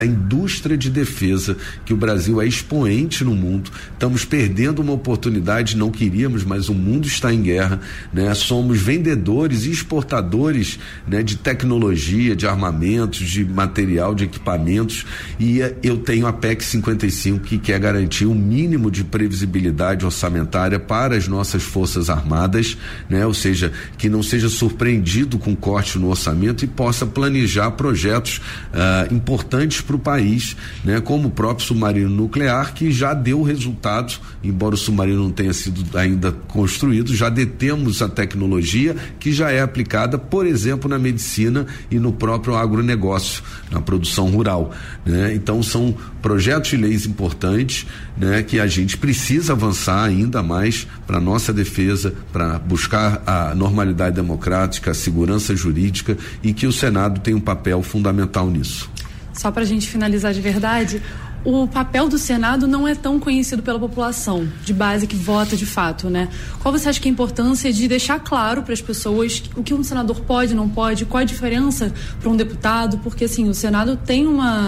A indústria de defesa, que o Brasil é expoente no mundo, estamos perdendo uma oportunidade, não queríamos, mas o mundo está em guerra, né? Somos vendedores e exportadores, né, de tecnologia, de armamentos, de material, de equipamentos, e eu tenho a PEC 55 que quer garantir um mínimo de previsibilidade orçamentária para as nossas forças armadas, né? Ou seja, que não seja surpreendido com corte no orçamento e possa planejar projetos importantes para o país, né? Como o próprio submarino nuclear, que já deu resultado, embora o submarino não tenha sido ainda construído, já detemos a tecnologia que já é aplicada, por exemplo, na medicina e no próprio agronegócio, na produção rural, né? Então são projetos de leis importantes, né, que a gente precisa avançar ainda mais para nossa defesa, para buscar a normalidade democrática, a segurança jurídica, e que o Senado tem um papel fundamental nisso. Só para a gente finalizar de verdade, o papel do Senado não é tão conhecido pela população de base que vota de fato, né? Qual você acha que é a importância de deixar claro para as pessoas o que um senador pode, não pode, qual a diferença para um deputado? Porque assim, o Senado tem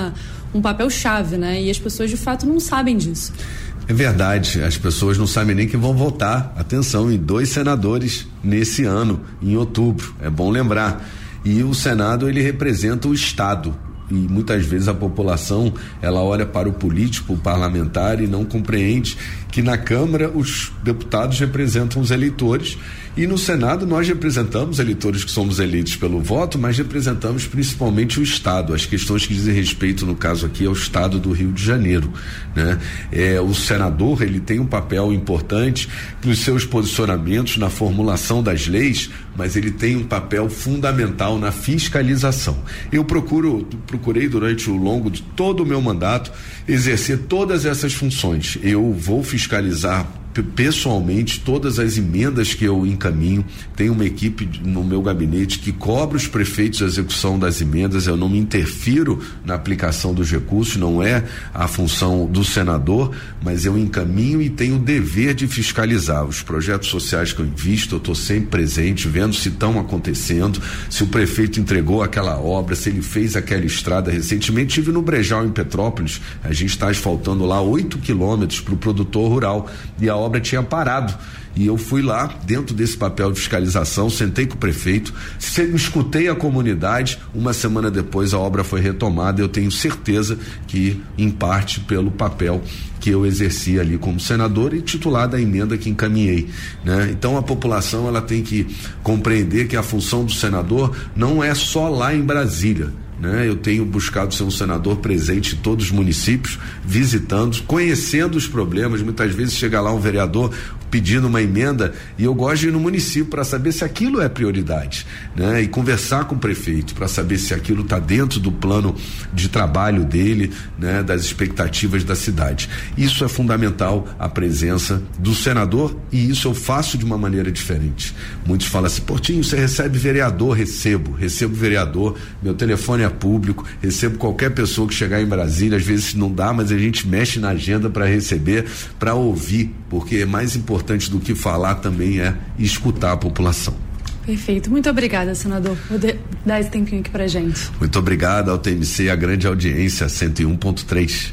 um papel chave, né? E as pessoas de fato não sabem disso. É verdade, as pessoas não sabem nem que vão votar, atenção, em 2 senadores nesse ano, em outubro, é bom lembrar. E o Senado, ele representa o Estado. E muitas vezes a população, ela olha para o político, o parlamentar, e não compreende que na Câmara os deputados representam os eleitores, e no Senado nós representamos eleitores que somos eleitos pelo voto, mas representamos principalmente o Estado, as questões que dizem respeito, no caso aqui, ao Estado do Rio de Janeiro, né? O senador, ele tem um papel importante nos seus posicionamentos, na formulação das leis, mas ele tem um papel fundamental na fiscalização. Eu procurei durante o longo de todo o meu mandato exercer todas essas funções. Eu vou fiscalizar pessoalmente todas as emendas que eu encaminho. Tem uma equipe no meu gabinete que cobra os prefeitos a execução das emendas. Eu não me interfiro na aplicação dos recursos, não é a função do senador, mas eu encaminho e tenho o dever de fiscalizar os projetos sociais que eu invisto. Eu estou sempre presente, vendo se estão acontecendo, se o prefeito entregou aquela obra, se ele fez aquela estrada. Recentemente estive no Brejal, em Petrópolis. A gente está asfaltando lá 8 quilômetros para o produtor rural, e a obra tinha parado, e eu fui lá dentro desse papel de fiscalização, sentei com o prefeito, escutei a comunidade. Uma semana depois a obra foi retomada. Eu tenho certeza que em parte pelo papel que eu exerci ali como senador e titular da emenda que encaminhei, né? Então a população, ela tem que compreender que a função do senador não é só lá em Brasília, né? Eu tenho buscado ser um senador presente em todos os municípios, visitando, conhecendo os problemas. Muitas vezes chega lá um vereador pedindo uma emenda e eu gosto de ir no município para saber se aquilo é prioridade, né? E conversar com o prefeito para saber se aquilo está dentro do plano de trabalho dele, né? Das expectativas da cidade. Isso é fundamental, a presença do senador, e isso eu faço de uma maneira diferente. Muitos falam assim: Portinho, você recebe vereador? Recebo vereador, meu telefone é público, recebo qualquer pessoa que chegar em Brasília. Às vezes não dá, mas a gente mexe na agenda para receber, para ouvir, porque é mais importante do que falar também é escutar a população. Perfeito, muito obrigada, senador, por dar esse tempinho aqui pra gente. Muito obrigado ao TMC, a grande audiência, 101.3.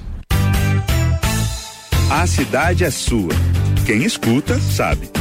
A cidade é sua, quem escuta sabe.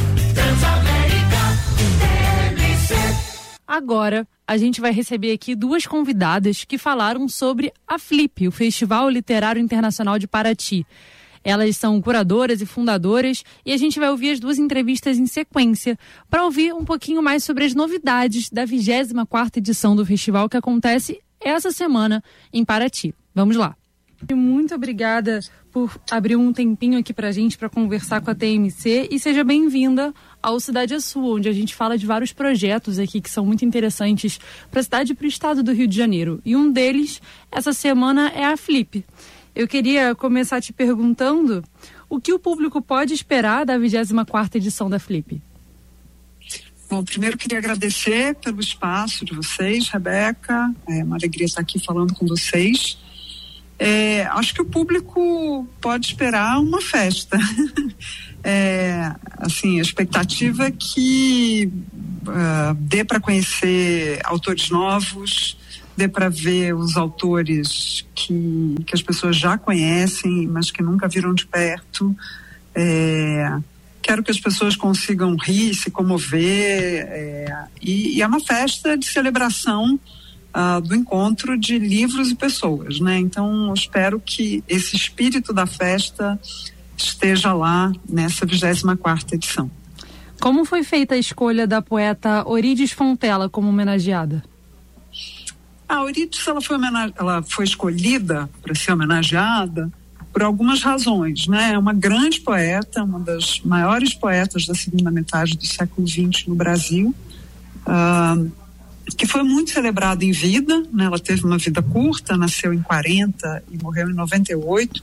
Agora, a gente vai receber aqui 2 convidadas que falaram sobre a FLIP, o Festival Literário Internacional de Paraty. Elas são curadoras e fundadoras, e a gente vai ouvir as 2 entrevistas em sequência para ouvir um pouquinho mais sobre as novidades da 24ª edição do festival, que acontece essa semana em Paraty. Vamos lá. Muito obrigada por abrir um tempinho aqui pra gente para conversar com a TMC, e seja bem-vinda ao Cidade é Sua, onde a gente fala de vários projetos aqui que são muito interessantes para a cidade e para o estado do Rio de Janeiro. E um deles, essa semana, é a FLIP. Eu queria começar te perguntando o que o público pode esperar da 24ª edição da FLIP. Bom, primeiro queria agradecer pelo espaço de vocês, Rebeca. É uma alegria estar aqui falando com vocês. Acho que o público pode esperar uma festa. Assim, a expectativa é que dê para conhecer autores novos, dê para ver os autores que as pessoas já conhecem, mas que nunca viram de perto. Quero que as pessoas consigam rir, se comover, e é uma festa de celebração do encontro de livros e pessoas, né? Então, eu espero que esse espírito da festa esteja lá nessa 24ª edição. Como foi feita a escolha da poeta Eurídice Fontela como homenageada? A Eurídice, ela foi escolhida para ser homenageada por algumas razões, né? É uma grande poeta, uma das maiores poetas da segunda metade do século XX no Brasil, que foi muito celebrada em vida, né? Ela teve uma vida curta, nasceu em 40 e morreu em 98.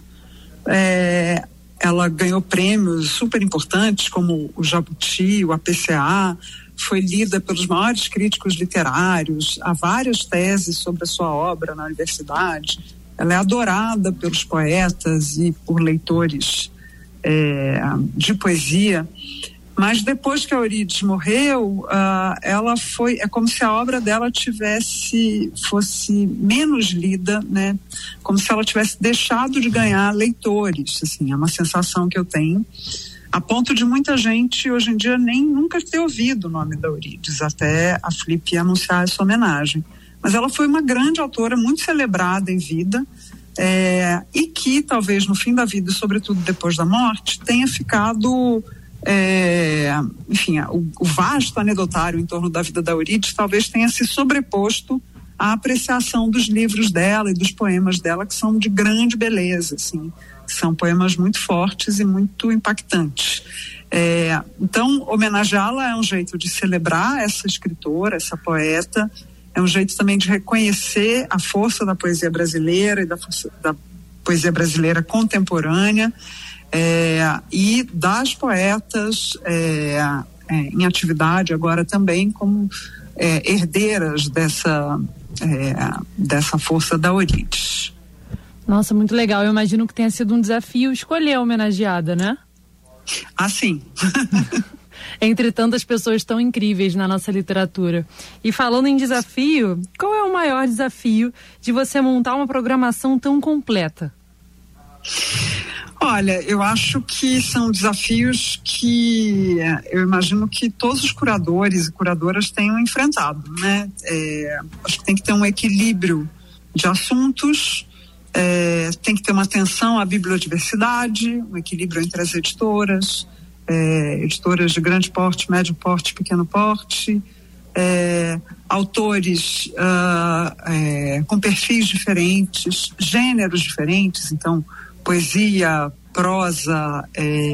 Ela ganhou prêmios super importantes, como o Jabuti, o APCA, foi lida pelos maiores críticos literários, há várias teses sobre a sua obra na universidade. Ela é adorada pelos poetas e por leitores de poesia. Mas depois que a Eurídice morreu, ela foi, é como se a obra dela fosse menos lida, né? Como se ela tivesse deixado de ganhar leitores, assim, é uma sensação que eu tenho, a ponto de muita gente hoje em dia nunca ter ouvido o nome da Eurídice, até a Flip anunciar essa homenagem. Mas ela foi uma grande autora, muito celebrada em vida, e que talvez no fim da vida, e sobretudo depois da morte, tenha ficado... enfim, o vasto anedotário em torno da vida da Eurídice talvez tenha se sobreposto à apreciação dos livros dela e dos poemas dela, que são de grande beleza, assim, são poemas muito fortes e muito impactantes. Então, homenageá-la é um jeito de celebrar essa escritora, essa poeta, é um jeito também de reconhecer a força da poesia brasileira e da poesia brasileira contemporânea, e das poetas em atividade agora também como herdeiras dessa força da Eurídice. Nossa, muito legal. Eu imagino que tenha sido um desafio escolher a homenageada, né? Ah, sim. Entre tantas pessoas tão incríveis na nossa literatura. E falando em desafio, qual é o maior desafio de você montar uma programação tão completa? Olha, eu acho que são desafios que eu imagino que todos os curadores e curadoras tenham enfrentado, né? Acho que tem que ter um equilíbrio de assuntos, tem que ter uma atenção à bibliodiversidade, um equilíbrio entre as editoras de grande porte, médio porte, pequeno porte, autores com perfis diferentes, gêneros diferentes, então poesia, prosa,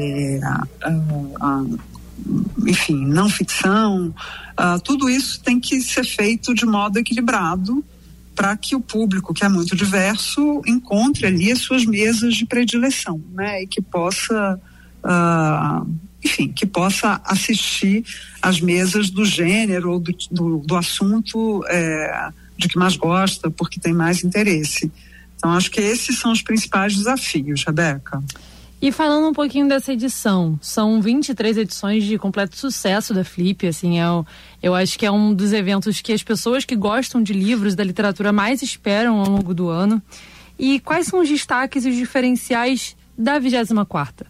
enfim, não ficção, tudo isso tem que ser feito de modo equilibrado para que o público, que é muito diverso, encontre ali as suas mesas de predileção, né? E que possa, enfim, que possa assistir às mesas do gênero ou do assunto de que mais gosta, porque tem mais interesse. Então, acho que esses são os principais desafios, Rebeca. E falando um pouquinho dessa edição, são 23 edições de completo sucesso da Flip, assim, eu acho que é um dos eventos que as pessoas que gostam de livros, da literatura, mais esperam ao longo do ano. E quais são os destaques e os diferenciais da 24ª?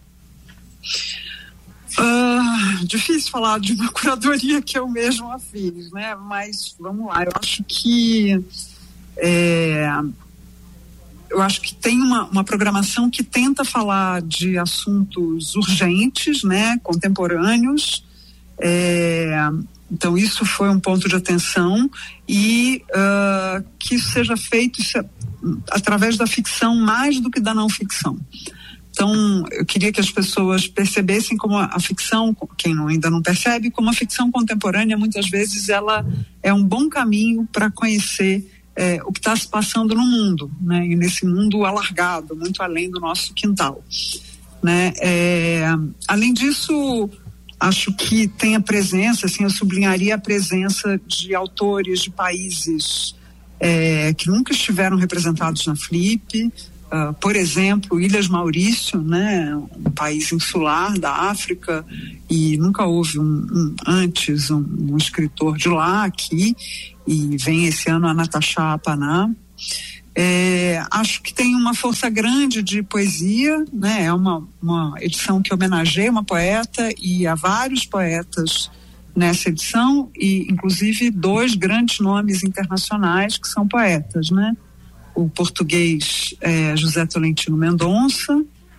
Difícil falar de uma curadoria que eu mesma fiz, né? Mas vamos lá, eu acho que tem uma programação que tenta falar de assuntos urgentes, né, contemporâneos, então isso foi um ponto de atenção, e que isso seja feito através da ficção mais do que da não ficção. Então, eu queria que as pessoas percebessem como a ficção, quem ainda não percebe, como a ficção contemporânea, muitas vezes, ela é um bom caminho para conhecer o que está se passando no mundo, né? E nesse mundo alargado, muito além do nosso quintal, né? Além disso, acho que tem a presença, assim, eu sublinharia a presença de autores de países que nunca estiveram representados na Flip, por exemplo, Ilhas Maurício, né, um país insular da África, e nunca houve antes um escritor de lá aqui, e vem esse ano a Natasha Apaná. Acho que tem uma força grande de poesia, né? É uma edição que homenageia uma poeta, e há vários poetas nessa edição, e inclusive 2 grandes nomes internacionais que são poetas, né? O português José Tolentino Mendonça,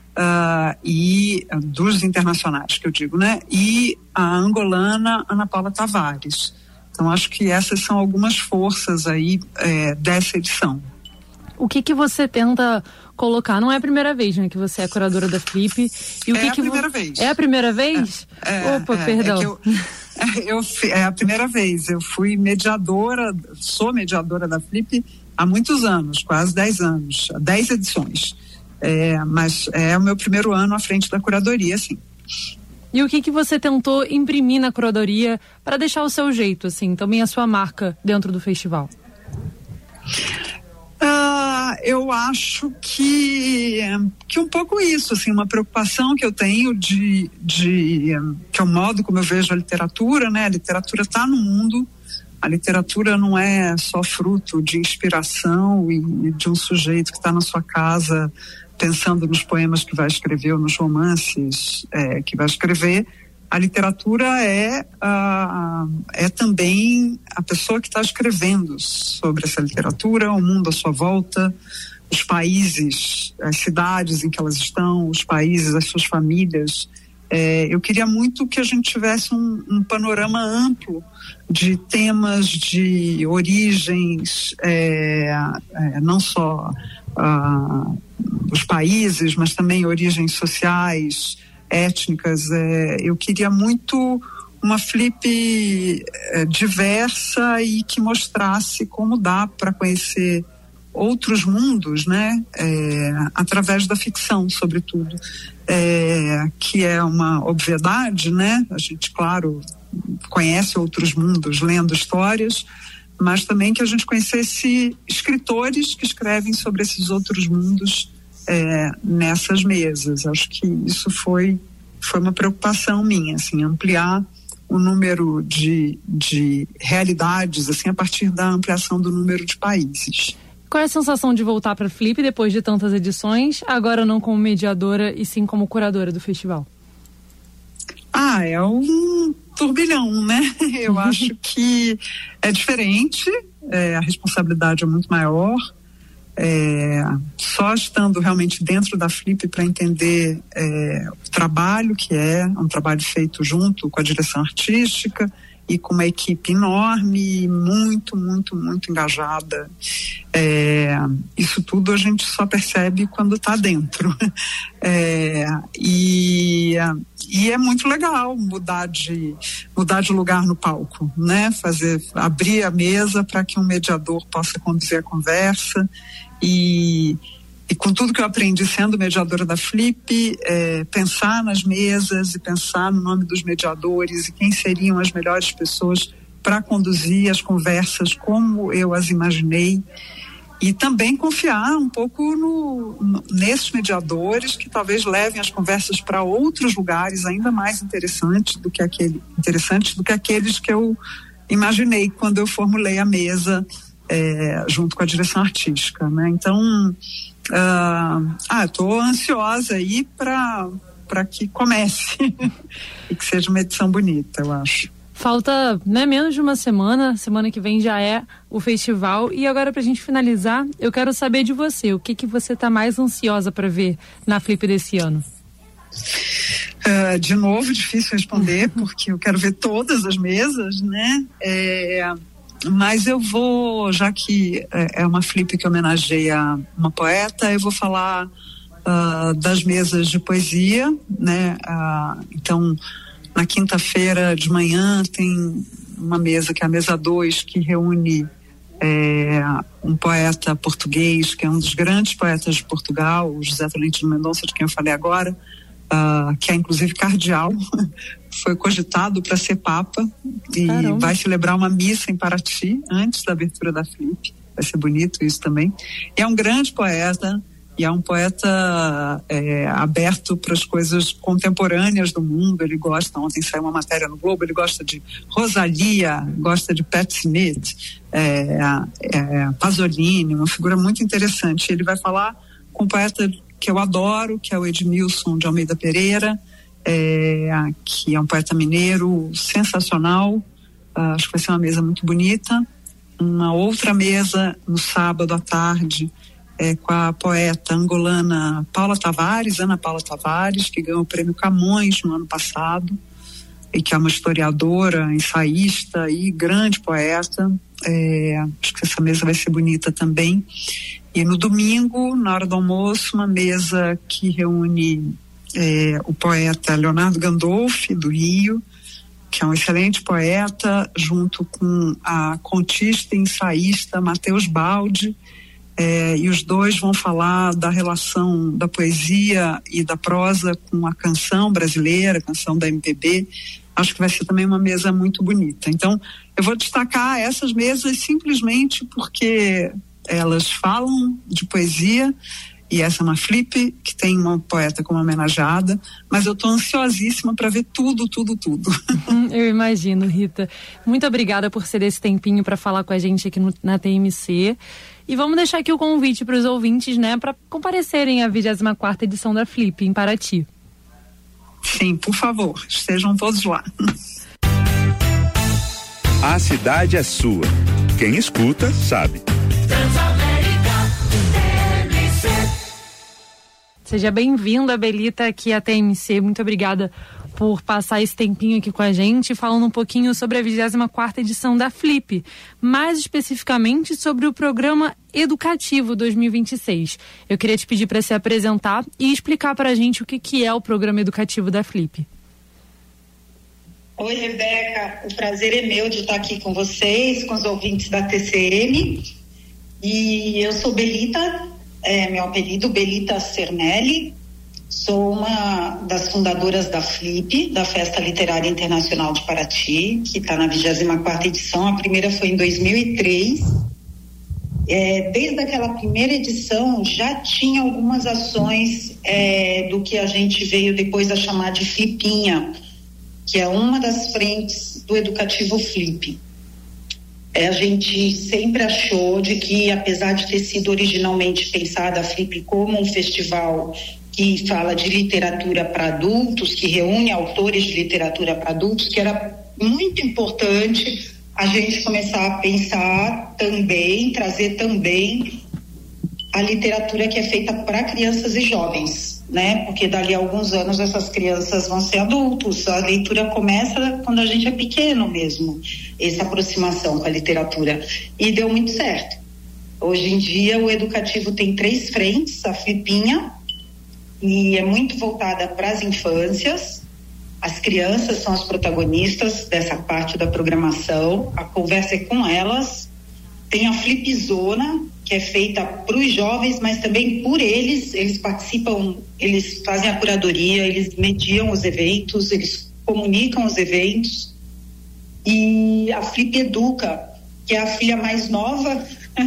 e dos internacionais que eu digo, né? E a angolana Ana Paula Tavares. Então acho que essas são algumas forças aí dessa edição. O que você tenta colocar? Não é a primeira vez, né, que você é curadora da Flip. E o a primeira vez. É a primeira vez? Opa, perdão. É a primeira vez. Eu fui sou mediadora da Flip há muitos anos, quase 10 anos, 10 edições. Mas é o meu primeiro ano à frente da curadoria, sim. E o que você tentou imprimir na curadoria para deixar o seu jeito, assim, também a sua marca dentro do festival? Eu acho que um pouco isso, assim, uma preocupação que eu tenho que é o modo como eu vejo a literatura, né? A literatura está no mundo, a literatura não é só fruto de inspiração e de um sujeito que está na sua casa pensando nos poemas que vai escrever ou nos romances que vai escrever. A literatura é também a pessoa que está escrevendo sobre essa literatura, o mundo à sua volta, os países, as cidades em que elas estão, os países, as suas famílias. Eu queria muito que a gente tivesse um panorama amplo de temas, de origens, não só os países, mas também origens sociais, étnicas. Eu queria muito uma Flip diversa e que mostrasse como dá para conhecer outros mundos, né? Através da ficção, sobretudo, que é uma obviedade, né? A gente, claro, conhece outros mundos lendo histórias, mas também que a gente conhecesse escritores que escrevem sobre esses outros mundos nessas mesas. Acho que isso foi uma preocupação minha, assim, ampliar o número de realidades, assim, a partir da ampliação do número de países. Qual é a sensação de voltar para a Flip depois de tantas edições, agora não como mediadora e sim como curadora do festival? É um turbilhão, né? Eu acho que é diferente, a responsabilidade é muito maior. Só estando realmente dentro da Flip para entender o trabalho que é um trabalho feito junto com a direção artística e com uma equipe enorme, muito, muito, muito engajada. Isso tudo a gente só percebe quando está dentro. E é muito legal mudar de lugar no palco, né? Abrir a mesa para que um mediador possa conduzir a conversa. E com tudo que eu aprendi sendo mediadora da Flip, pensar nas mesas e pensar no nome dos mediadores e quem seriam as melhores pessoas para conduzir as conversas como eu as imaginei, e também confiar um pouco nesses mediadores que talvez levem as conversas para outros lugares ainda mais interessantes do que aqueles que eu imaginei quando eu formulei a mesa junto com a direção artística, né? Então, estou ansiosa aí para que comece e que seja uma edição bonita, eu acho. Falta, né, menos de uma semana que vem já é o festival, e agora, pra gente finalizar, eu quero saber de você, o que você tá mais ansiosa para ver na Flip desse ano? De novo, difícil responder, porque eu quero ver todas as mesas, né? Mas eu vou, já que é uma Flip que homenageia uma poeta, eu vou falar das mesas de poesia, né? Então, na quinta-feira de manhã tem uma mesa que é a mesa 2, que reúne um poeta português, que é um dos grandes poetas de Portugal, o José Tolentino Mendonça, de quem eu falei agora, que é inclusive cardeal, foi cogitado para ser papa. Caramba. E vai celebrar uma missa em Paraty antes da abertura da Flip. Vai ser bonito isso também. E é um grande poeta, e é um poeta aberto para as coisas contemporâneas do mundo. Ele gosta, ontem saiu uma matéria no Globo, ele gosta de Rosalía, gosta de Patti Smith, Pasolini, uma figura muito interessante. Ele vai falar com um poeta que eu adoro, que é o Edmilson de Almeida Pereira, que é um poeta mineiro sensacional. Acho que vai ser uma mesa muito bonita. Uma outra mesa no sábado à tarde com a poeta angolana Ana Paula Tavares, que ganhou o prêmio Camões no ano passado, e que é uma historiadora, ensaísta e grande poeta. Acho que essa mesa vai ser bonita também. E no domingo, na hora do almoço, uma mesa que reúne o poeta Leonardo Gandolfi, do Rio, que é um excelente poeta, junto com a contista e ensaísta Matheus Baldi, e os dois vão falar da relação da poesia e da prosa com a canção brasileira, a canção da MPB. Acho que vai ser também uma mesa muito bonita. Então, eu vou destacar essas mesas simplesmente porque elas falam de poesia, e essa é uma flip que tem uma poeta como homenageada, mas eu estou ansiosíssima para ver tudo. Eu imagino, Rita. Muito obrigada por ceder esse tempinho para falar com a gente aqui na TMC. E vamos deixar aqui o convite para os ouvintes, né, para comparecerem à 24ª edição da Flip em Paraty. Sim, por favor, estejam todos lá. A cidade é sua. Quem escuta, sabe. Seja bem-vinda, Belita, aqui à TMC. Muito obrigada por passar esse tempinho aqui com a gente, falando um pouquinho sobre a 24ª edição da Flip, mais especificamente sobre o Programa Educativo 2026. Eu queria te pedir para se apresentar e explicar para a gente o que é o Programa Educativo da Flip. Oi, Rebeca. O prazer é meu de estar aqui com vocês, com os ouvintes da TCM. E eu sou Belita, meu apelido Belita Cernelli. Sou uma das fundadoras da Flip, da Festa Literária Internacional de Paraty, que está na 24ª edição. A primeira foi em 2003. Desde aquela primeira edição já tinha algumas ações do que a gente veio depois a chamar de Flipinha, que é uma das frentes do Educativo Flip. A gente sempre achou de que, apesar de ter sido originalmente pensada a Flip como um festival que fala de literatura para adultos, que reúne autores de literatura para adultos, que era muito importante a gente começar a pensar também, trazer também a literatura que é feita para crianças e jovens, né? Porque dali a alguns anos essas crianças vão ser adultos. A leitura começa quando a gente é pequeno mesmo, essa aproximação com a literatura. E deu muito certo. Hoje em dia o educativo tem 3 frentes, a Flipinha, e é muito voltada para as infâncias. As crianças são as protagonistas dessa parte da programação, a conversa é com elas. Tem a Flipzona, que é feita para os jovens, mas também por eles participam, eles fazem a curadoria, eles mediam os eventos, eles comunicam os eventos. E a Flip Educa, que é a filha mais nova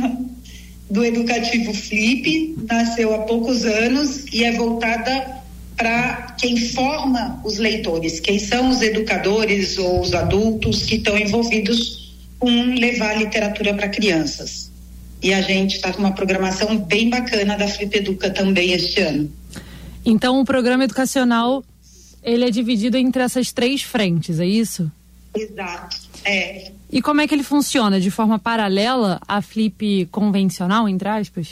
do Educativo Flip, nasceu há poucos anos e é voltada para quem forma os leitores, quem são os educadores ou os adultos que estão envolvidos com levar a literatura para crianças. E a gente está com uma programação bem bacana da Flip Educa também este ano. Então o programa educacional, ele é dividido entre essas 3 frentes, é isso? Exato, E como é que ele funciona? De forma paralela à Flip convencional, entre aspas?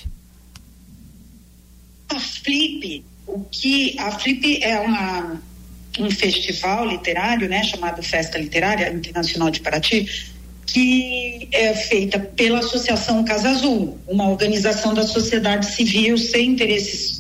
A Flip é um festival literário, né, chamado Festa Literária Internacional de Paraty, que é feita pela Associação Casa Azul, uma organização da sociedade civil sem interesses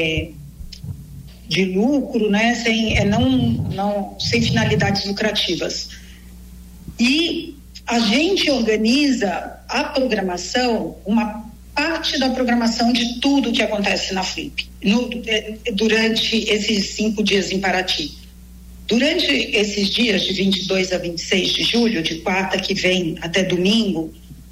de lucro, né, sem finalidades lucrativas. E a gente organiza a programação, uma parte da programação de tudo que acontece na Flip, durante esses 5 dias em Paraty. Durante esses dias de 22 a 26 de julho, de quarta que vem até domingo,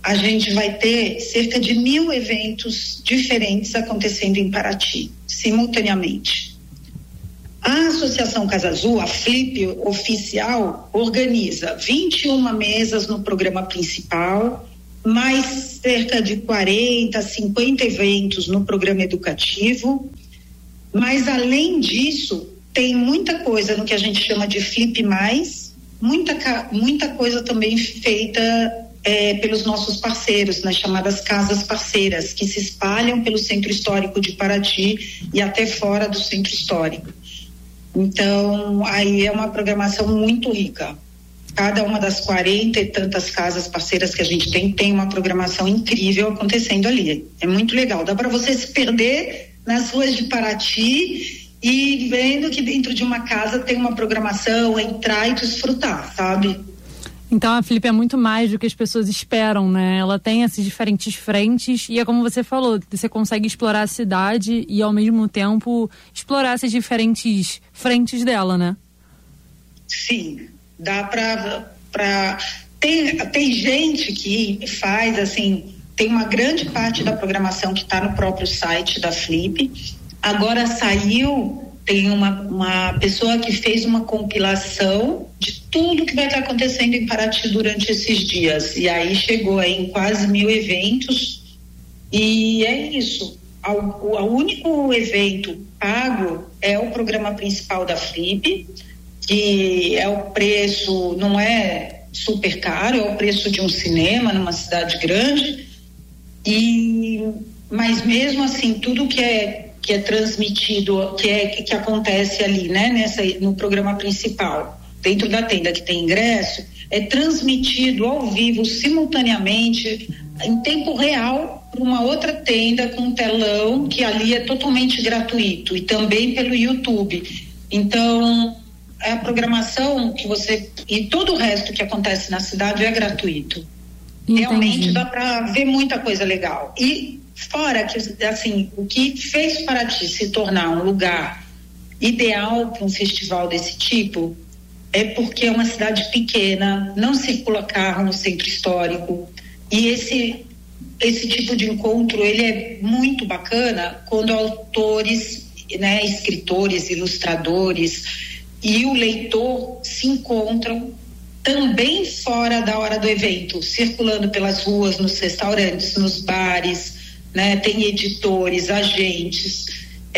a gente vai ter cerca de 1.000 eventos diferentes acontecendo em Paraty, simultaneamente. A Associação Casa Azul, a Flip oficial, organiza 21 mesas no programa principal, mais cerca de 40, 50 eventos no programa educativo. Mas, além disso, tem muita coisa no que a gente chama de Flip Mais, muita coisa também feita pelos nossos parceiros, nas chamadas casas parceiras, que se espalham pelo Centro Histórico de Paraty e até fora do Centro Histórico. Então, aí é uma programação muito rica. Cada uma das 40 e tantas casas parceiras que a gente tem uma programação incrível acontecendo ali. É muito legal. Dá para você se perder nas ruas de Paraty e vendo que dentro de uma casa tem uma programação, entrar e desfrutar, sabe? Então a Flip é muito mais do que as pessoas esperam, né? Ela tem essas diferentes frentes e é como você falou, você consegue explorar a cidade e ao mesmo tempo explorar essas diferentes frentes dela, né? Sim, dá pra tem gente que faz assim, tem uma grande parte da programação que está no próprio site da Flip. Agora tem uma pessoa que fez uma compilação de tudo que vai estar acontecendo em Paraty durante esses dias. E aí chegou em quase 1.000 eventos. E é isso. O único evento pago é o programa principal da Flip, que é o preço, não é super caro, é o preço de um cinema numa cidade grande. Mas mesmo assim, tudo que é transmitido, que acontece ali, né, no programa principal, dentro da tenda que tem ingresso, é transmitido ao vivo, simultaneamente, em tempo real, para uma outra tenda com um telão, que ali é totalmente gratuito, e também pelo YouTube. Então, a programação e todo o resto que acontece na cidade é gratuito. Entendi. Realmente dá para ver muita coisa legal. E fora que, assim, o que fez Paraty se tornar um lugar ideal para um festival desse tipo é porque é uma cidade pequena, não circula carro no centro histórico, e esse tipo de encontro, ele é muito bacana quando autores, né, escritores, ilustradores e o leitor se encontram também fora da hora do evento, circulando pelas ruas, nos restaurantes, nos bares, né? Tem editores, agentes.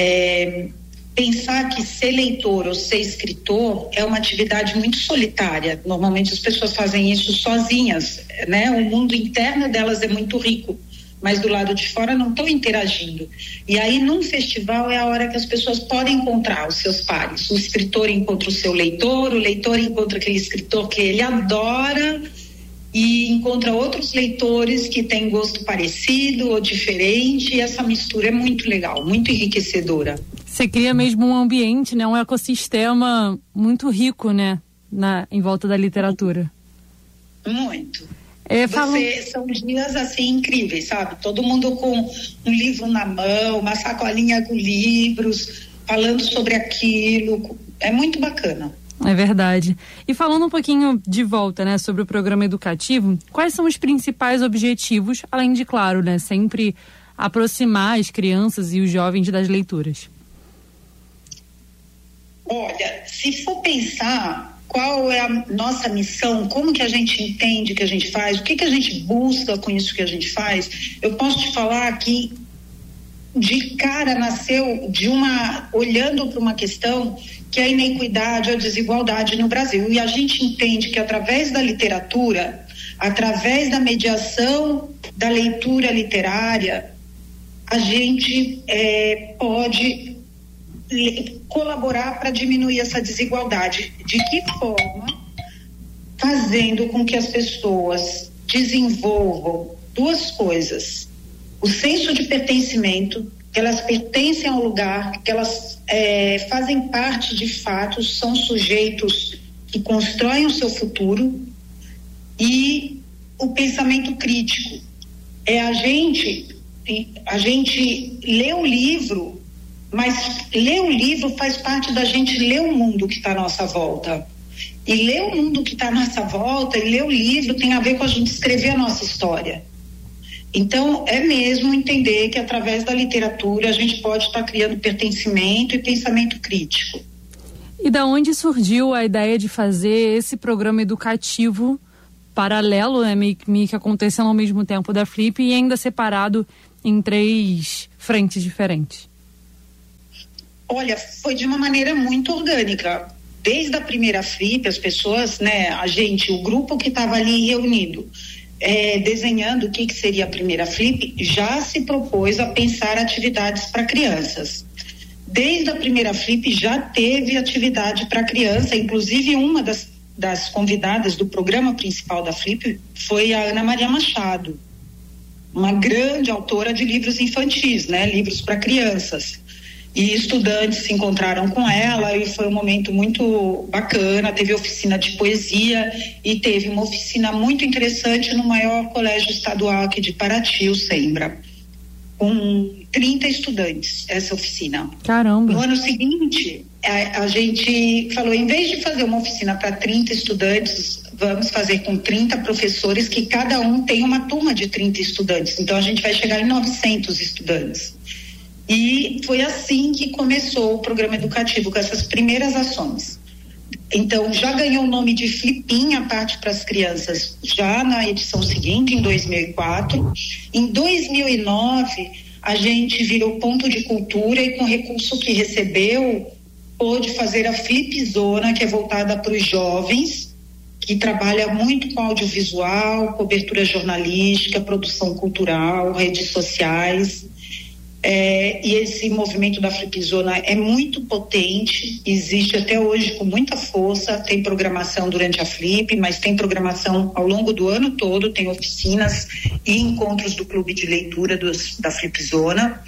Pensar que ser leitor ou ser escritor é uma atividade muito solitária. Normalmente as pessoas fazem isso sozinhas, né? O mundo interno delas é muito rico, mas do lado de fora não estão interagindo. E aí, num festival, é a hora que as pessoas podem encontrar os seus pares. O escritor encontra o seu leitor, o leitor encontra aquele escritor que ele adora e encontra outros leitores que têm gosto parecido ou diferente, e essa mistura é muito legal, muito enriquecedora. Você cria mesmo um ambiente, né? Um ecossistema muito rico, né? Em volta da literatura. Muito. São dias assim incríveis, sabe? Todo mundo com um livro na mão, uma sacolinha com livros, falando sobre aquilo. É muito bacana. É verdade. E falando um pouquinho de volta, né, sobre o programa educativo, quais são os principais objetivos, além de, claro, né, sempre aproximar as crianças e os jovens das leituras? Olha, se for pensar qual é a nossa missão, como que a gente entende que a gente faz, o que a gente busca com isso que a gente faz, eu posso te falar que de cara nasceu olhando para uma questão que é a inequidade, a desigualdade no Brasil. E a gente entende que através da literatura, através da mediação da leitura literária, a gente pode colaborar para diminuir essa desigualdade. De que forma? Fazendo com que as pessoas desenvolvam duas coisas: o senso de pertencimento, que elas pertencem ao lugar, que elas fazem parte de fato, são sujeitos que constroem o seu futuro, e o pensamento crítico. A gente lê o livro, mas ler o livro faz parte da gente ler o mundo que está à nossa volta. E ler o mundo que está à nossa volta e ler o livro tem a ver com a gente escrever a nossa história. Então, é mesmo entender que através da literatura a gente pode estar criando pertencimento e pensamento crítico. E da onde surgiu a ideia de fazer esse programa educativo paralelo, né, meio que acontecendo ao mesmo tempo da Flip e ainda separado em 3 frentes diferentes? Olha, foi de uma maneira muito orgânica. Desde a primeira Flip, as pessoas, né, o grupo que estava ali reunido, desenhando o que seria a primeira Flip, já se propôs a pensar atividades para crianças. Desde a primeira Flip já teve atividade para criança, inclusive uma das convidadas do programa principal da Flip foi a Ana Maria Machado, uma grande autora de livros infantis, né, livros para crianças. E estudantes se encontraram com ela e foi um momento muito bacana. Teve oficina de poesia e teve uma oficina muito interessante no maior colégio estadual aqui de Paraty, o Sembra, com 30 estudantes, essa oficina. Caramba! No ano seguinte, a gente falou, em vez de fazer uma oficina para 30 estudantes, vamos fazer com 30 professores, que cada um tem uma turma de 30 estudantes. Então, a gente vai chegar em 900 estudantes. E foi assim que começou o programa educativo, com essas primeiras ações. Então, já ganhou o nome de Flipinha, a parte para as crianças, já na edição seguinte, em 2004. Em 2009, a gente virou ponto de cultura e, com o recurso que recebeu, pôde fazer a Flipzona, que é voltada para os jovens, que trabalha muito com audiovisual, cobertura jornalística, produção cultural, redes sociais. E esse movimento da Flipzona é muito potente, existe até hoje com muita força. Tem programação durante a Flip, mas tem programação ao longo do ano todo, tem oficinas e encontros do clube de leitura da Flipzona.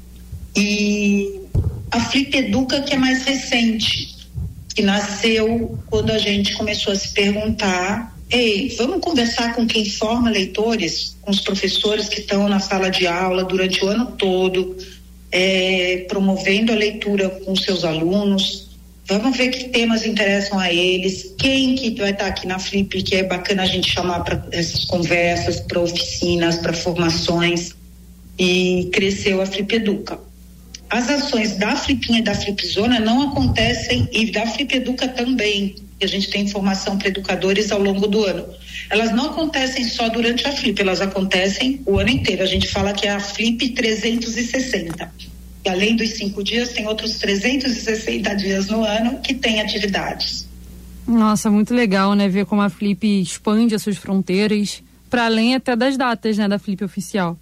E a Flip Educa, que é mais recente, que nasceu quando a gente começou a se perguntar: ei, vamos conversar com quem forma leitores, com os professores que estão na sala de aula durante o ano todo, promovendo a leitura com seus alunos. Vamos ver que temas interessam a eles, quem que vai estar aqui na Flip, que é bacana a gente chamar para essas conversas, para oficinas, para formações, e cresceu a Flip Educa. As ações da Flipinha e da Flipzona não acontecem, e da Flip Educa também, a gente tem formação para educadores ao longo do ano. Elas não acontecem só durante a Flip, elas acontecem o ano inteiro. A gente fala que é a Flip 360. E além dos 5 dias, tem outros 360 dias no ano que tem atividades. Nossa, muito legal, né? Ver como a Flip expande as suas fronteiras, para além até das datas, né, da Flip oficial.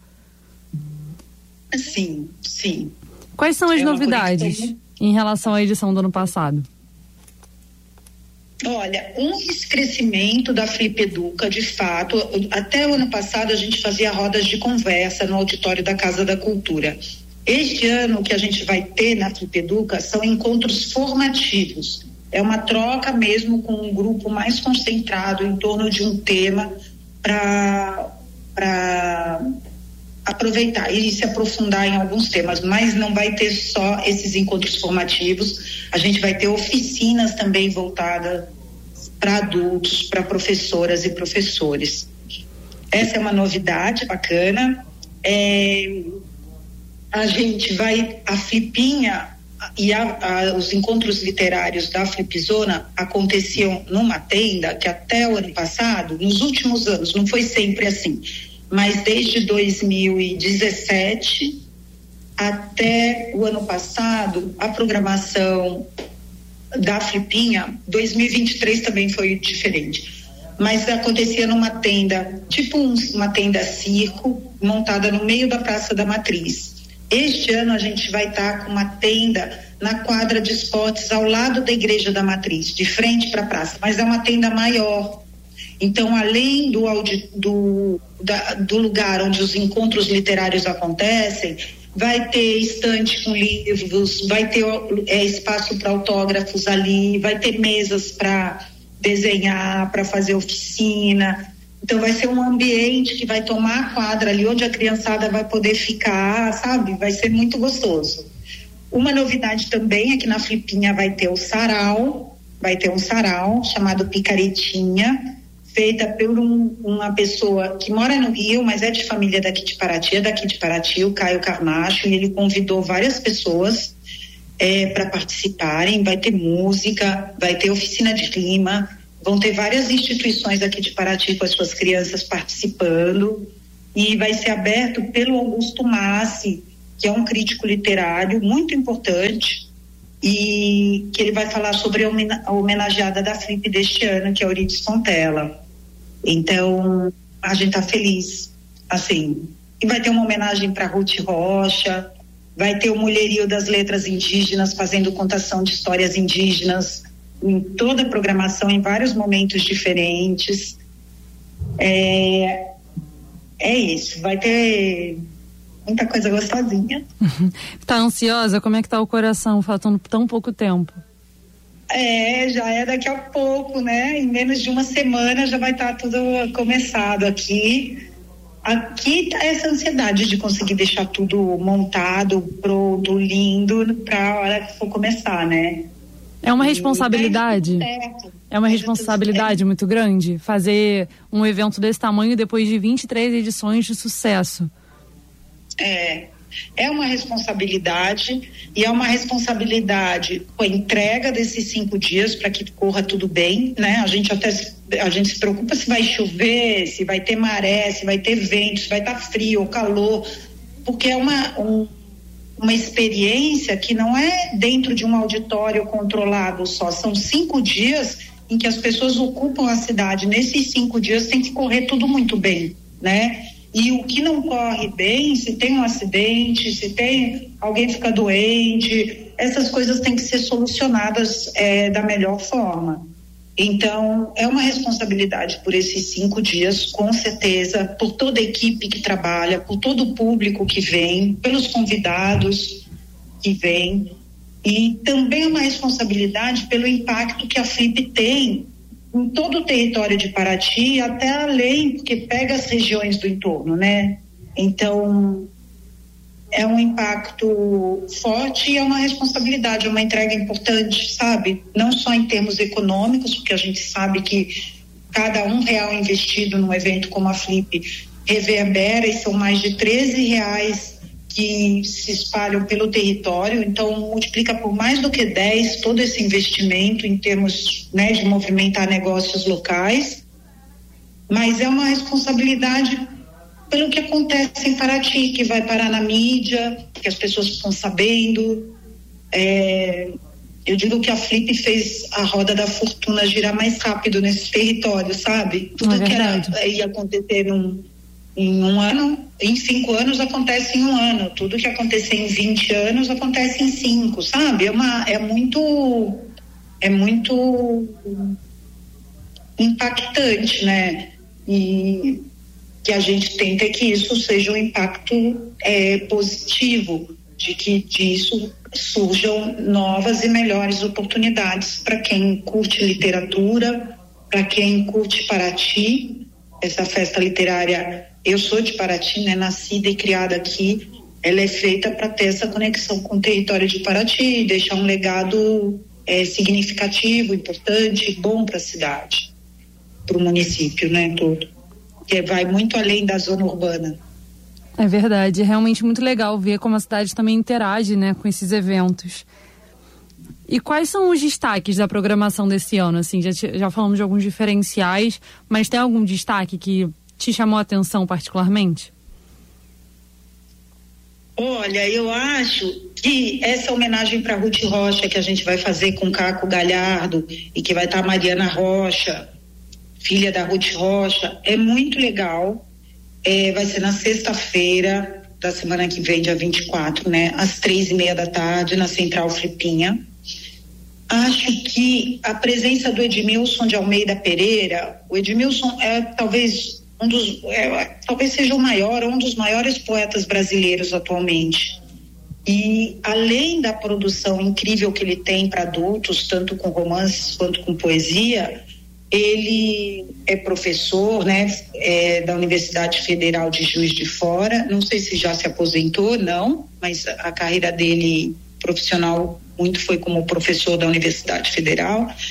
Sim, sim. Quais são as novidades em relação à edição do ano passado? Olha, esse crescimento da Flip Educa, de fato, até o ano passado a gente fazia rodas de conversa no auditório da Casa da Cultura. Este ano o que a gente vai ter na Flip Educa são encontros formativos. É uma troca mesmo com um grupo mais concentrado em torno de um tema para aproveitar e se aprofundar em alguns temas, mas não vai ter só esses encontros formativos. A gente vai ter oficinas também voltadas para adultos, para professoras e professores. Essa é uma novidade bacana. A Flipinha e os encontros literários da Flipzona aconteciam numa tenda que até o ano passado, nos últimos anos, não foi sempre assim, mas desde 2017 até o ano passado, a programação da Flipinha, 2023 também foi diferente, mas acontecia numa tenda, tipo uma tenda circo, montada no meio da Praça da Matriz. Este ano a gente vai estar com uma tenda na quadra de esportes ao lado da Igreja da Matriz, de frente para a praça, mas é uma tenda maior. Então, além do lugar onde os encontros literários acontecem, vai ter estante com livros, vai ter espaço para autógrafos ali, vai ter mesas para desenhar, para fazer oficina. Então, vai ser um ambiente que vai tomar a quadra ali, onde a criançada vai poder ficar, sabe? Vai ser muito gostoso. Uma novidade também é que na Flipinha vai ter um sarau chamado Picaretinha, feita por uma pessoa que mora no Rio, mas é de família daqui de Paraty, o Caio Carmacho, e ele convidou várias pessoas para participarem. Vai ter música, vai ter oficina de rima, vão ter várias instituições aqui de Paraty com as suas crianças participando, e vai ser aberto pelo Augusto Massi, que é um crítico literário muito importante, e que ele vai falar sobre a homenageada da Flip deste ano, que é a Euridice Fontella. Então, a gente tá feliz, assim. E vai ter uma homenagem para Ruth Rocha, vai ter o Mulherio das Letras Indígenas, fazendo contação de histórias indígenas em toda a programação, em vários momentos diferentes. É isso, vai ter muita coisa gostosinha. Tá ansiosa? Como é que tá o coração, faltando tão pouco tempo? Já é daqui a pouco, né? Em menos de uma semana já vai estar tudo começado aqui. Aqui tá essa ansiedade de conseguir deixar tudo montado, pronto, lindo, pra hora que for começar, né? É uma responsabilidade? É uma responsabilidade muito grande fazer um evento desse tamanho depois de 23 edições de sucesso. É uma responsabilidade, e é uma responsabilidade com a entrega desses 5 dias para que corra tudo bem, né? A gente se preocupa se vai chover, se vai ter maré, se vai ter vento, se vai estar frio ou calor, porque é uma experiência que não é dentro de um auditório controlado só, são 5 dias em que as pessoas ocupam a cidade. Nesses 5 dias tem que correr tudo muito bem, né? E o que não corre bem, se tem um acidente, se tem alguém fica doente, essas coisas têm que ser solucionadas da melhor forma. Então, é uma responsabilidade por esses 5 dias, com certeza, por toda a equipe que trabalha, por todo o público que vem, pelos convidados que vêm, e também é uma responsabilidade pelo impacto que a Flip tem em todo o território de Paraty, até além, porque pega as regiões do entorno, né? Então, é um impacto forte e é uma responsabilidade, é uma entrega importante, sabe? Não só em termos econômicos, porque a gente sabe que cada R$1 investido num evento como a Flip reverbera, e são mais de R$13 que se espalham pelo território, então multiplica por mais do que 10 todo esse investimento em termos, né, de movimentar negócios locais, mas é uma responsabilidade pelo que acontece em Paraty, que vai parar na mídia, que as pessoas estão sabendo. Eu digo que a Flip fez a roda da fortuna girar mais rápido nesse território, sabe? Tudo que ia acontecer em um ano, em 5 anos acontece em 1 ano, tudo que acontecer em 20 anos acontece em 5, sabe? É muito impactante, né? E que a gente tenta que isso seja um impacto positivo, de que disso surjam novas e melhores oportunidades para quem curte literatura, para quem curte Paraty. Essa festa literária, eu sou de Paraty, né? Nascida e criada aqui, ela é feita para ter essa conexão com o território de Paraty, deixar um legado significativo, importante, bom para a cidade, para o município, né, todo, que vai muito além da zona urbana. É verdade, é realmente muito legal ver como a cidade também interage, né, com esses eventos. E quais são os destaques da programação desse ano? Assim, já falamos de alguns diferenciais, mas tem algum destaque que te chamou a atenção particularmente? Olha, eu acho que essa homenagem para Ruth Rocha que a gente vai fazer com Caco Galhardo e que vai estar Mariana Rocha, filha da Ruth Rocha, é muito legal. Vai ser na sexta-feira da semana que vem, dia 24, né? Às 3:30 da tarde, na Central Flipinha. Acho que a presença do Edmilson de Almeida Pereira, o Edmilson talvez seja o maior, um dos maiores poetas brasileiros atualmente. E além da produção incrível que ele tem para adultos, tanto com romances quanto com poesia, ele é professor, né, da Universidade Federal de Juiz de Fora. Não sei se já se aposentou, não, mas a carreira dele profissional muito foi como professor da Universidade Federal.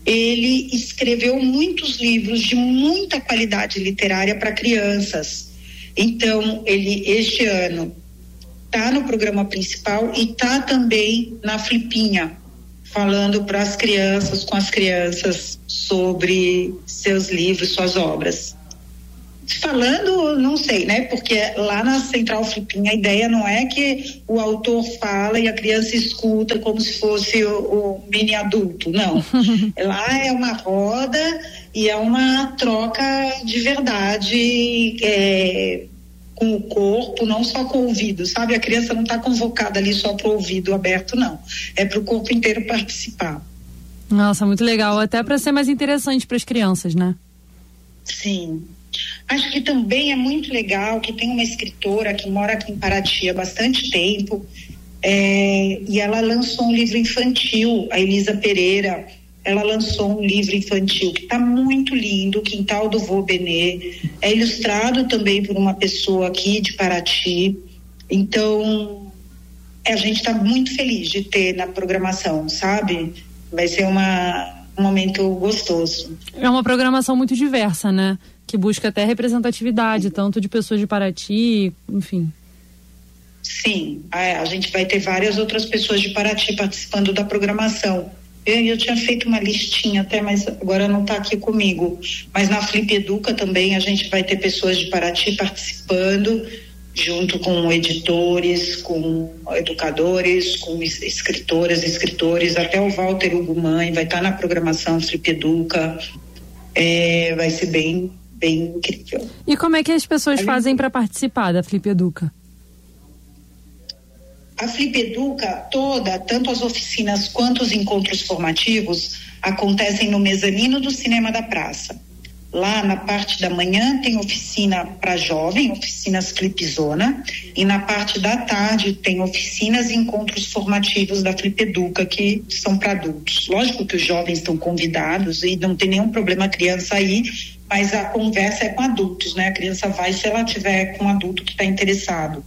ele escreveu muitos livros de muita qualidade literária para crianças. Então, ele, este ano, está no programa principal e está também na Flipinha, falando para as crianças, com as crianças, sobre seus livros, suas obras. Falando, não sei, né? Porque lá na Central Flipinha a ideia não é que o autor fala e a criança escuta como se fosse o mini adulto, não. Lá é uma roda e é uma troca de verdade, com o corpo, não só com o ouvido, sabe? A criança não está convocada ali só para o ouvido aberto, não. É para o corpo inteiro participar. Nossa, muito legal. Até para ser mais interessante para as crianças, né? Sim. Acho que também é muito legal que tem uma escritora que mora aqui em Paraty há bastante tempo, e ela lançou um livro infantil, a Elisa Pereira. Ela lançou um livro infantil que está muito lindo, Quintal do Vô Benê. É ilustrado também por uma pessoa aqui de Paraty. Então, a gente está muito feliz de ter na programação, sabe? Vai ser um momento gostoso. É uma programação muito diversa, né? Que busca até representatividade, tanto de pessoas de Paraty, enfim. Sim, a gente vai ter várias outras pessoas de Paraty participando da programação. Eu tinha feito uma listinha até, mas agora não está aqui comigo. Mas na Flip Educa também a gente vai ter pessoas de Paraty participando, junto com editores, com educadores, com escritoras, escritores, até o Walter Hugo Mãe vai estar na programação Flip Educa. Vai ser bem incrível. E como é que as pessoas fazem para participar da Flip Educa? A Flip Educa toda, tanto as oficinas quanto os encontros formativos, acontecem no mezanino do Cinema da Praça. Lá na parte da manhã tem oficina para jovem, oficinas Flipzona, e na parte da tarde tem oficinas e encontros formativos da Flip Educa, que são para adultos. Lógico que os jovens estão convidados e não tem nenhum problema a criança aí, mas a conversa é com adultos, né? A criança vai se ela tiver com um adulto que está interessado.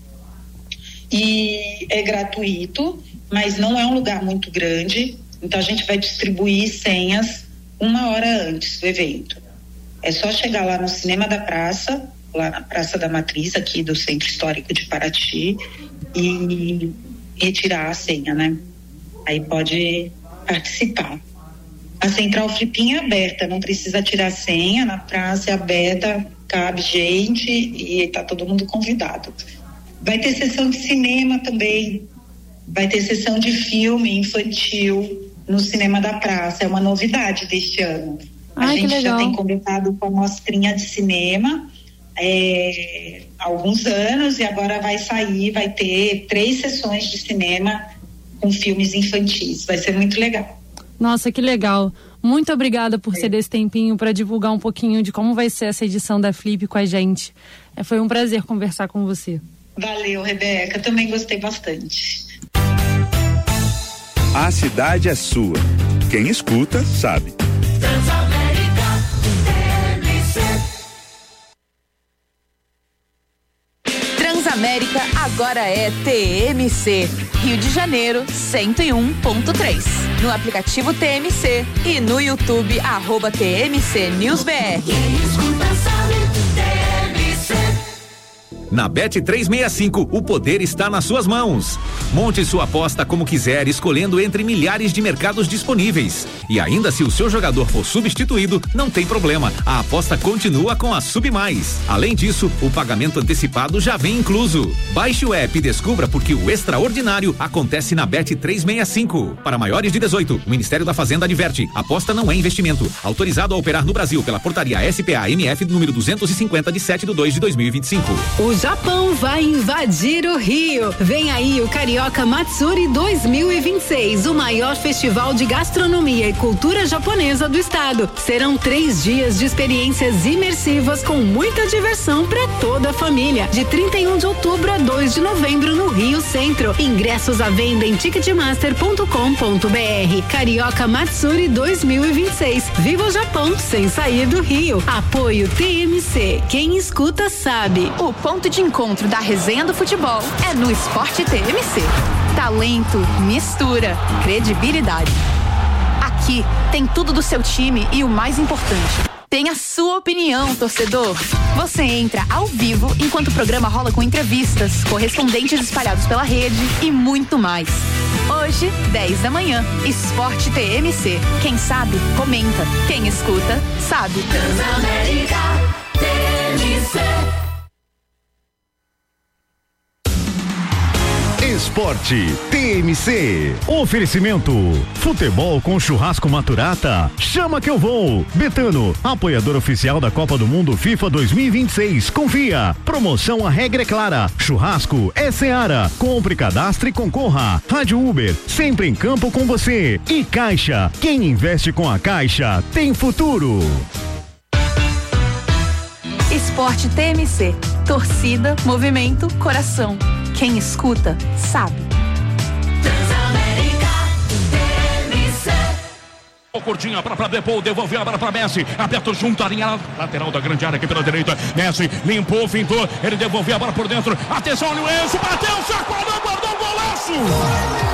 E é gratuito, mas não é um lugar muito grande, então a gente vai distribuir senhas 1 hora antes do evento. É só chegar lá no Cinema da Praça, lá na Praça da Matriz, aqui do Centro Histórico de Paraty, e retirar a senha, né? Aí pode participar. A Central Flipinha é aberta, não precisa tirar a senha, na praça é aberta, cabe gente e tá todo mundo convidado. Vai ter sessão de cinema também, vai ter sessão de filme infantil no Cinema da Praça, é uma novidade deste ano. A gente já tem começado com a mostrinha de cinema há alguns anos e agora vai ter 3 sessões de cinema com filmes infantis, vai ser muito legal. Nossa, que legal. Muito obrigada por ceder esse tempinho para divulgar um pouquinho de como vai ser essa edição da Flip com a gente. Foi um prazer conversar com você. Valeu, Rebeca. Também gostei bastante. A cidade é sua. Quem escuta, sabe. Transamérica agora é TMC. Rio de Janeiro 101.3. No aplicativo TMC e no YouTube @TMC News BR. Na Bet365, o poder está nas suas mãos. Monte sua aposta como quiser, escolhendo entre milhares de mercados disponíveis. E ainda se o seu jogador for substituído, não tem problema. A aposta continua com a Submais. Além disso, o pagamento antecipado já vem incluso. Baixe o app e descubra porque o extraordinário acontece na Bet365. Para maiores de 18, o Ministério da Fazenda adverte: aposta não é investimento. Autorizado a operar no Brasil pela portaria SPA-MF número 250 de 7/2/2025. O Japão vai invadir o Rio. Vem aí o Carioca Matsuri 2026, o maior festival de gastronomia e cultura japonesa do estado. Serão 3 dias de experiências imersivas com muita diversão para toda a família. De 31 de outubro a 2 de novembro no Rio Centro. Ingressos à venda em ticketmaster.com.br. Carioca Matsuri 2026. Viva o Japão sem sair do Rio. Apoio TMC. Quem escuta sabe. O ponto de encontro da resenha do futebol é no Esporte TMC. Talento, mistura, credibilidade. Aqui Aqui tem tudo do seu time e o mais importante, tem a sua opinião, torcedor. Você entra ao vivo enquanto o programa rola com entrevistas, correspondentes espalhados pela rede e muito mais. Hoje, 10 da manhã, Esporte TMC. Quem sabe, comenta. Quem escuta, sabe. Transamérica TMC. Esporte TMC. Oferecimento: futebol com churrasco Maturata. Chama que eu vou. Betano, apoiador oficial da Copa do Mundo FIFA 2026. Confia. Promoção A Regra é Clara. Churrasco é Seara. Compre, cadastre e concorra. Rádio Uber, sempre em campo com você. E Caixa. Quem investe com a Caixa tem futuro. Esporte TMC. Torcida, movimento, coração. Quem escuta, sabe. Transamérica TMC. O curtinho para Depou, devolveu a bola para Messi, aberto junto à linha lateral da grande área aqui pela direita. Messi limpou, fintou, ele devolveu a bola por dentro. Atenção, Luiz, bateu, chacoalhou, guardou o golaço.